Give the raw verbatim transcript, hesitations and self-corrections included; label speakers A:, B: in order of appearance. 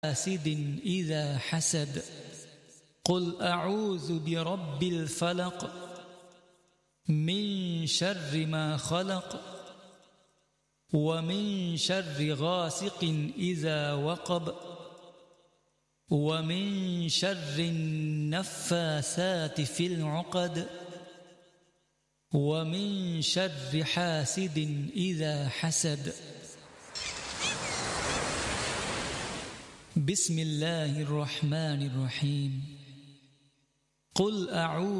A: حاسد إذا حسد قل أعوذ برب الفلق من شر ما خلق ومن شر غاسق إذا وقب ومن شر النفاثات في العقد ومن شر حاسد إذا حسد. بسم الله الرحمن الرحيم. قل أعوذ